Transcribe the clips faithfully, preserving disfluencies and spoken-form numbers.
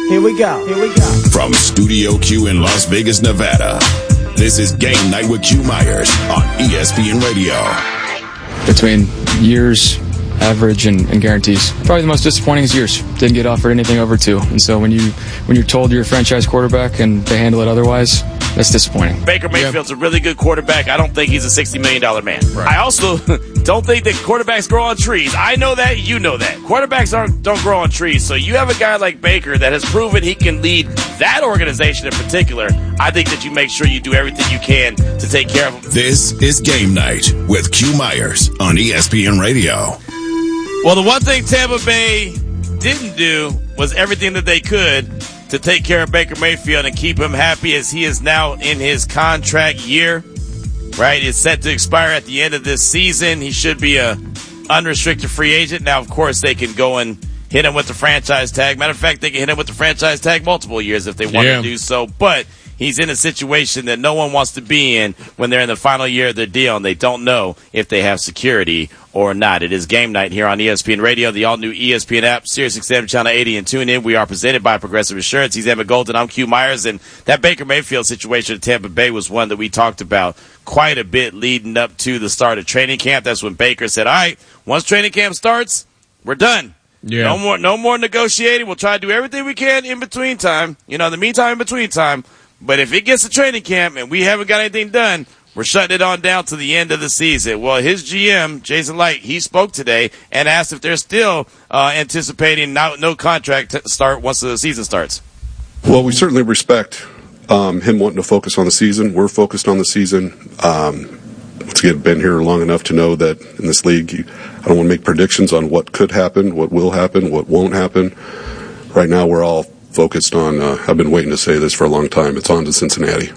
Here we go. Here we go. From Studio Q in Las Vegas, Nevada, this is Game Night with Q Myers on E S P N Radio. Between years, average, and, and guarantees, probably the most disappointing is years. Didn't get offered anything over two. And so when, you, when you're told you're a franchise quarterback and they handle it otherwise, that's disappointing. Baker Mayfield's yep. a really good quarterback. I don't think he's a sixty million dollars man. Right. I also don't think that quarterbacks grow on trees. I know that. You know that. Quarterbacks aren't, don't grow on trees. So you have a guy like Baker that has proven he can lead that organization in particular. I think that you make sure you do everything you can to take care of him. This is Game Night with Q Myers on E S P N Radio. Well, the one thing Tampa Bay didn't do was everything that they could to take care of Baker Mayfield and keep him happy as he is now in his contract year, right? It's set to expire at the end of this season. He should be a unrestricted free agent. Now, of course, they can go and hit him with the franchise tag. Matter of fact, they can hit him with the franchise tag multiple years if they want yeah. to do so. But he's in a situation that no one wants to be in when they're in the final year of their deal and they don't know if they have security or not. It is Game Night here on E S P N Radio, the all-new E S P N app, SiriusXM Channel eighty, and tune in. We are presented by Progressive Insurance. He's Emmett Golden. I'm Q Myers, and that Baker Mayfield situation at Tampa Bay was one that we talked about quite a bit leading up to the start of training camp. That's when Baker said, all right, once training camp starts, we're done. Yeah. No more, no more negotiating. We'll try to do everything we can in between time. You know, in the meantime, in between time. But if it gets to training camp and we haven't got anything done, we're shutting it on down to the end of the season. Well, his G M, Jason Licht, he spoke today and asked if they're still uh, anticipating no, no contract to start once the season starts. Well, we certainly respect um, him wanting to focus on the season. We're focused on the season. Um, once again, been here long enough to know that in this league, you, I don't want to make predictions on what could happen, what will happen, what won't happen. Right now, we're all focused on, uh, I've been waiting to say this for a long time, it's on to Cincinnati.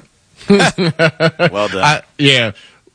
Well done. I, yeah.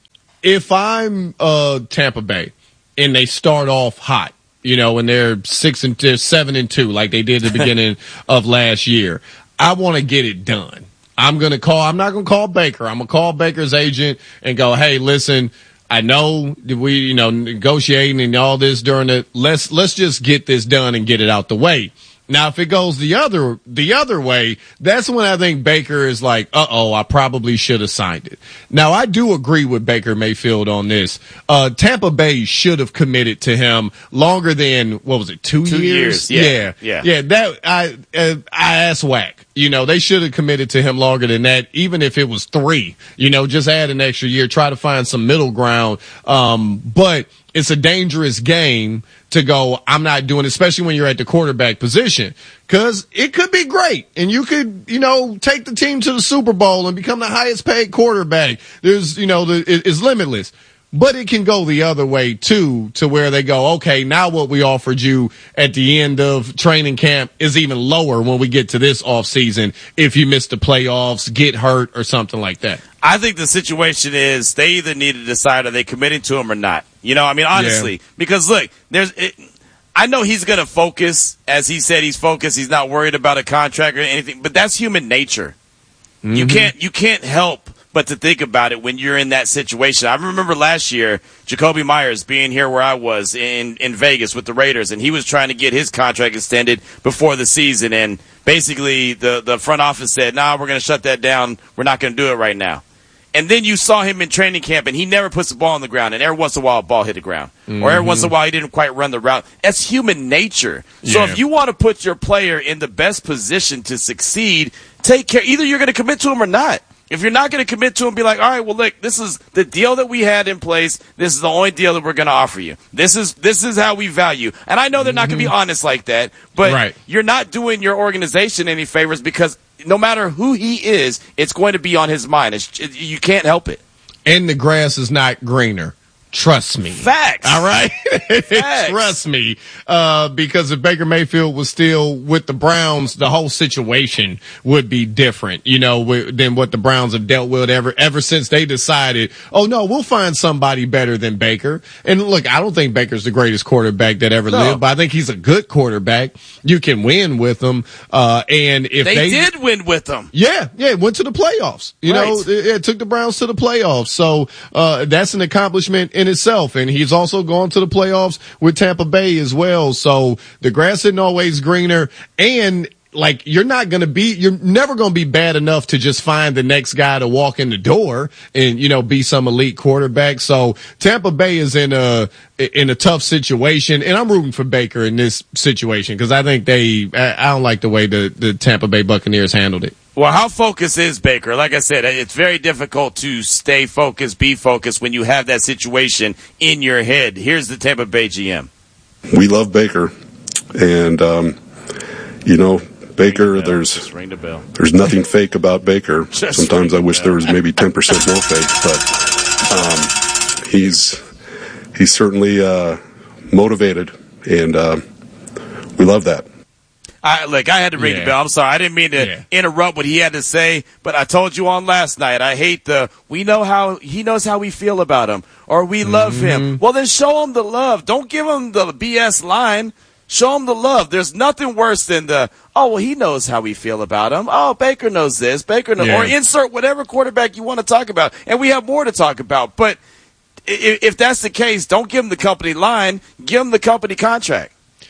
If I'm uh, Tampa Bay and they start off hot, you know, and they're six and they're seven and two like they did at the beginning of last year, I want to get it done. I'm gonna call. I'm not gonna call Baker. I'm gonna call Baker's agent and go, hey, listen, I know we, you know, negotiating and all this during the. Let's let's just get this done and get it out the way. Now, if it goes the other the other way, that's when I think Baker is like, uh-oh, I probably should have signed it. Now, I do agree with Baker Mayfield on this. Uh, Tampa Bay should have committed to him longer than, what was it, two, two years? years? Yeah. Yeah. Yeah. yeah that I uh, I ass whack. You know, they should have committed to him longer than that, even if it was three. You know, just add an extra year, try to find some middle ground. Um, but it's a dangerous game to go, I'm not doing it, especially when you're at the quarterback position, because it could be great and you could, you know, take the team to the Super Bowl and become the highest paid quarterback. There's, you know, the, it, it's limitless. But it can go the other way, too, to where they go, okay, now what we offered you at the end of training camp is even lower when we get to this offseason if you miss the playoffs, get hurt, or something like that. I think the situation is they either need to decide are they committing to him or not. You know, I mean, honestly, yeah. because, look, there's it, I know he's going to focus. As he said, he's focused. He's not worried about a contract or anything, but that's human nature. Mm-hmm. You can't you can't help but to think about it when you're in that situation. I remember last year, Jacoby Myers being here where I was in, in Vegas with the Raiders, and he was trying to get his contract extended before the season, and basically the, the front office said, nah, we're going to shut that down. We're not going to do it right now. And then you saw him in training camp, and he never puts the ball on the ground, and every once in a while a ball hit the ground. Mm-hmm. Or every once in a while he didn't quite run the route. That's human nature. So yeah. if you want to put your player in the best position to succeed, take care. Either you're going to commit to him or not. If you're not going to commit to him, be like, all right, well, look, this is the deal that we had in place. This is the only deal that we're going to offer you. This is this is how we value. And I know they're not going to be honest like that, but right. you're not doing your organization any favors because no matter who he is, it's going to be on his mind. It's, you can't help it. And the grass is not greener. Trust me. Facts. All right? Facts. Trust me. Uh, because if Baker Mayfield was still with the Browns, the whole situation would be different, you know, w- than what the Browns have dealt with ever, ever since they decided, oh, no, we'll find somebody better than Baker. And look, I don't think Baker's the greatest quarterback that ever no. lived, but I think he's a good quarterback. You can win with him. Uh, and if they, they did win with him. Yeah. Yeah. Went to the playoffs. You right. know, it, it took the Browns to the playoffs. So, uh, that's an accomplishment in itself, and he's also gone to the playoffs with Tampa Bay as well. So the grass isn't always greener. And like, you're not going to be, you're never going to be bad enough to just find the next guy to walk in the door and, you know, be some elite quarterback. So Tampa Bay is in a, in a tough situation, and I'm rooting for Baker in this situation because I think they, I don't like the way the, the Tampa Bay Buccaneers handled it. Well, how focused is Baker? Like I said, it's very difficult to stay focused, be focused when you have that situation in your head. Here's the Tampa Bay G M. We love Baker, and um, you know, Baker. Ring there's Just ring the bell. There's nothing fake about Baker. Just Sometimes I wish bell. there was maybe ten percent more fake, but um, he's he's certainly uh, motivated, and uh, we love that. I, look, I had to ring Yeah. the bell. I'm sorry. I didn't mean to Yeah. interrupt what he had to say, but I told you on last night, I hate the, we know how, he knows how we feel about him, or we love Mm-hmm. him. Well, then show him the love. Don't give him the B S line. Show him the love. There's nothing worse than the, oh, well, he knows how we feel about him. Oh, Baker knows this. Baker knows, Yeah. or insert whatever quarterback you want to talk about. And we have more to talk about. But if, if that's the case, don't give him the company line. Give him the company contract.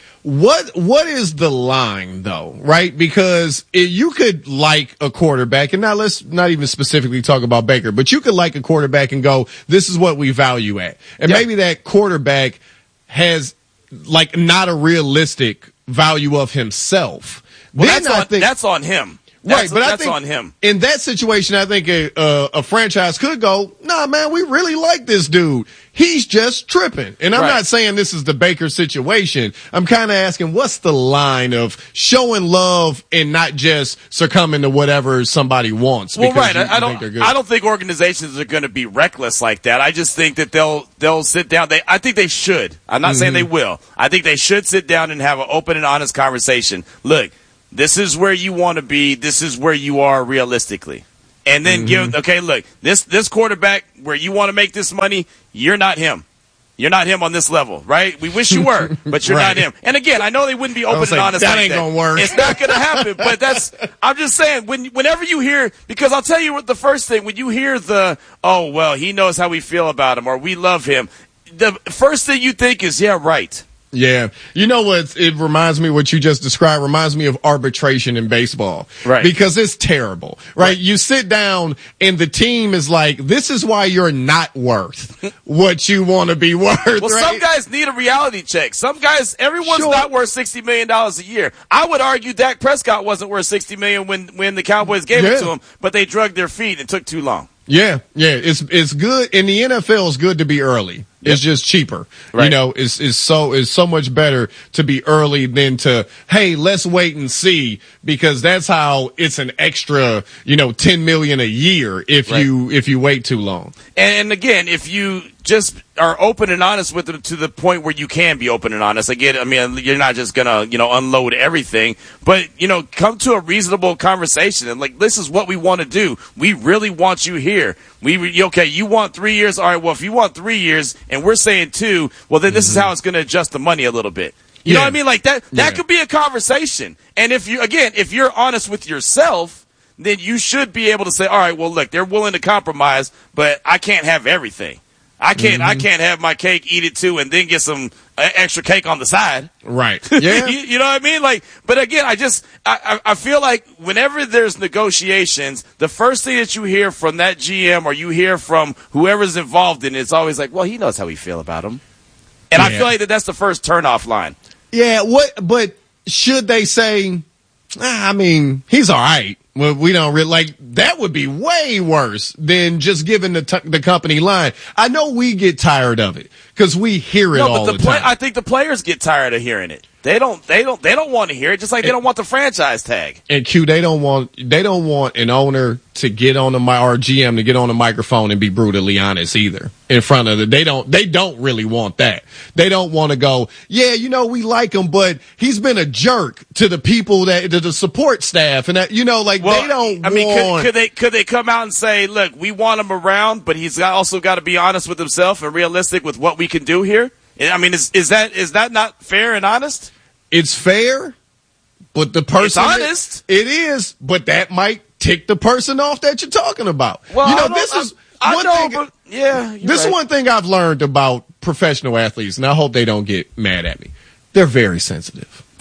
What what is the line though, right? Because it, you could like a quarterback, and now let's not even specifically talk about Baker, but you could like a quarterback and go, "This is what we value at," and Yeah. maybe that quarterback has like not a realistic value of himself. Well, Then that's, I on, think, that's on him. That's, right, but I that's think on him. in that situation, I think a, a, a franchise could go, "Nah, man, we really like this dude. He's just tripping." And I'm Right. not saying this is the Baker situation. I'm kind of asking, what's the line of showing love and not just succumbing to whatever somebody wants? Well, because right. you- I, you I think don't. they're good? I don't think organizations are going to be reckless like that. I just think that they'll they'll sit down. They. I think they should. I'm not saying they will. I think they should sit down and have an open and honest conversation. Look, this is where you want to be. This is where you are realistically. And then give, okay, look, this, this quarterback where you want to make this money, you're not him. You're not him on this level, right? We wish you were, but you're Right. not him. And again, I know they wouldn't be open was and like, honest that like ain't that. gonna work. It's not going to happen, but that's, I'm just saying, when, whenever you hear, because I'll tell you what the first thing, when you hear the, oh, well, he knows how we feel about him or we love him, the first thing you think is, yeah, right. Yeah. You know what? It reminds me, what you just described reminds me of arbitration in baseball. Right. Because it's terrible, right? Right. You sit down and the team is like, this is why you're not worth what you want to be worth, Well, right? some guys need a reality check. Some guys, everyone's Sure. not worth sixty million dollars a year. I would argue Dak Prescott wasn't worth sixty million dollars when, when the Cowboys gave it Yeah. to him, but they drugged their feet and took too long. Yeah, yeah, it's it's good in the N F L. It's good to be early. It's just cheaper. Right. You know, it's it's so it's so much better to be early than to, hey, let's wait and see, because that's how it's an extra, you know, ten million a year if Right. you if you wait too long. And again, if you just are open and honest with it to the point where you can be open and honest, again, I mean, you're not just gonna, you know, unload everything, but, you know, come to a reasonable conversation and like, this is what we want to do. We really want you here. We, re- okay, you want three years? All right, well, if you want three years and we're saying two, well, then this is how it's going to adjust the money a little bit. You know Yeah. what I mean? Like that, that Yeah. could be a conversation. And if you, again, if you're honest with yourself, then you should be able to say, all right, well, look, they're willing to compromise, but I can't have everything. I can't, I can't have my cake, eat it too, and then get some uh, extra cake on the side. Right. Yeah. you, you know what I mean? Like, but again, I just, I, I I feel like whenever there's negotiations, the first thing that you hear from that G M or you hear from whoever's involved in it, it's always like, well, he knows how we feel about him. And I Yeah. feel like that that's the first turnoff line. Yeah, what, but should they say, ah, I mean, he's all right. Well, we don't really, like, that would be way worse than just giving the t- the company line. I know we get tired of it because we hear it No, all but the, the play, time. I think the players get tired of hearing it. They don't, they don't, they don't want to hear it. Just like they don't want the franchise tag. And Q, they don't want they don't want an owner to get on the mi- or a G M to get on the microphone and be brutally honest either in front of the. They don't they don't really want that. They don't want to go, yeah, you know, we like him, but he's been a jerk to the people that to the support staff, and that, you know, like Well, they don't. I mean, want, could, could they could they come out and say, look, we want him around, but he's got, also got to be honest with himself and realistic with what we can do here? I mean, is is that is that not fair and honest? It's fair, but the person It's honest. It is, but that might tick the person off that you're talking about. Well, you I know, don't- this is I, I one know, thing. but yeah, you're This is right. one thing I've learned about professional athletes, and I hope they don't get mad at me. They're very sensitive.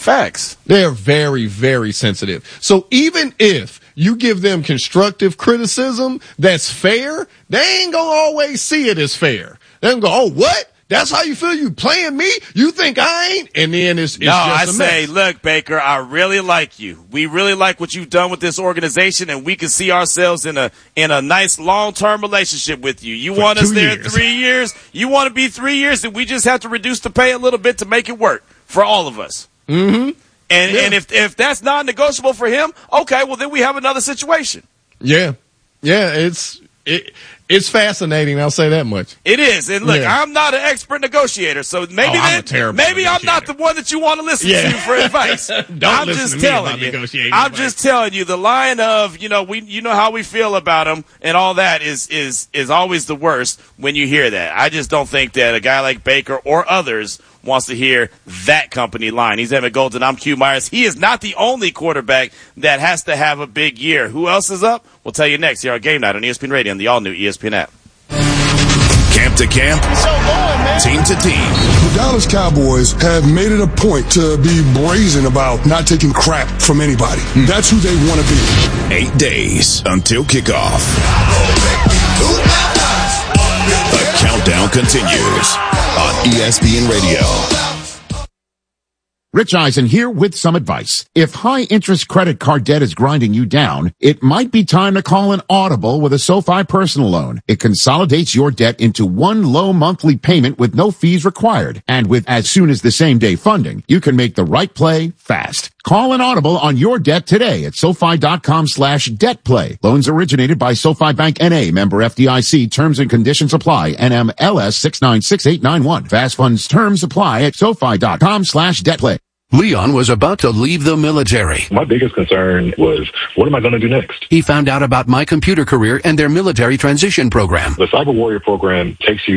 Facts. They're very, very sensitive. So even if you give them constructive criticism that's fair, they ain't gonna always see it as fair. They're gonna go, oh, what? That's how you feel? You playing me? You think I ain't? And then it's, it's no, just I a say, mess. look, Baker, I really like you. We really like what you've done with this organization, and we can see ourselves in a in a nice long-term relationship with you. You For want us two there years. three years? You want to be three years, and we just have to reduce the pay a little bit to make it work for all of us. Mm-hmm. And Yeah. and if if that's non-negotiable for him, okay, well then we have another situation. Yeah. Yeah, it's it, it's fascinating, I'll say that much. It is. And look, Yeah. I'm not an expert negotiator, so maybe Oh, I'm that, a terrible maybe I'm not negotiator. the one that you want to listen Yeah. to for advice. Don't I'm listen just to me telling about you. negotiating I'm advice. just telling you the line of, you know, we you know how we feel about him and all that is is is always the worst when you hear that. I just don't think that a guy like Baker or others wants to hear that company line. He's Evan Golden. I'm Q Myers. He is not the only quarterback that has to have a big year. Who else is up? We'll tell you next here on Game Night on E S P N Radio and the all-new E S P N app. Camp to camp, team to team. The Dallas Cowboys have made it a point to be brazen about not taking crap from anybody. That's who they want to be. Eight days until kickoff. The countdown continues on E S P N Radio. Rich Eisen here with some advice. If high-interest credit card debt is grinding you down, it might be time to call an Audible with a SoFi personal loan. It consolidates your debt into one low monthly payment with no fees required. And with as soon as the same day funding, you can make the right play fast. Call an Audible on your debt today at SoFi.com slash debt play. Loans originated by SoFi Bank N A, member F D I C. Terms and conditions apply. N M L S six nine six eight nine one. Fast funds terms apply at SoFi.com slash debt play. Leon was about to leave the military. My biggest concern was, what am I going to do next? He found out about My Computer Career and their military transition program. The Cyber Warrior program takes you